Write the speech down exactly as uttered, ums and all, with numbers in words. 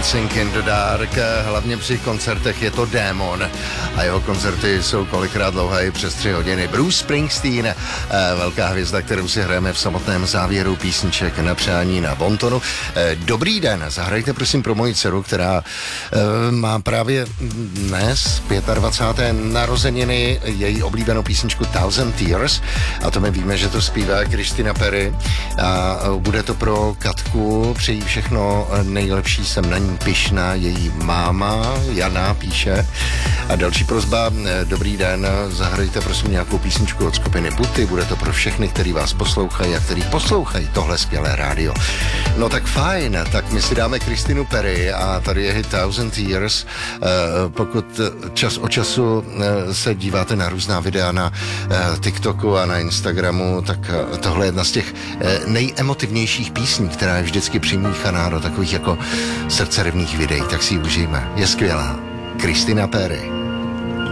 Dancing in the Dark, hlavně při koncertech je to démon a jeho koncerty jsou kolikrát dlouhé přes tři hodiny. Bruce Springsteen, velká hvězda, kterou si hrajeme v samotném závěru písniček na přání na bontonu. Dobrý den, zahrajte prosím pro moji dceru, která má právě dnes dvacáté pátého narozeniny, její oblíbenou písničku Thousand Tears, a to my víme, že to zpívá Christina Perri, a bude to pro Katku, přejí všechno nejlepší, jsem na ní pyšná, její máma Jana píše. A další prosba, dobrý den, zahrajte prosím nějakou písničku od skupiny Buty, bude to pro všechny, který vás poslouchají a který poslouchají tohle skvělé rádio. No tak fajn, tak my si dáme Christinu Perri a tady je hit Thousand Years. Pokud čas od času se díváte na různá videa na TikToku a na Instagramu, tak tohle je jedna z těch nejemotivnějších písní, která je vždycky přimíchaná do takových jako srdcerivných videí, tak si ji užijme. Je skvělá. Christina Perri.